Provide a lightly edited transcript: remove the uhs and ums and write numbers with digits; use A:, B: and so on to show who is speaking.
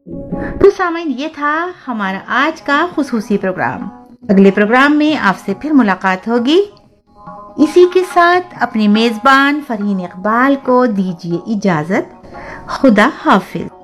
A: तो सामीन, ये था हमारा आज का खुसूसी प्रोग्राम। अगले प्रोग्राम में आपसे फिर मुलाकात होगी। इसी के साथ अपने मेजबान फरहीन इकबाल को दीजिए इजाजत। खुदा हाफिज।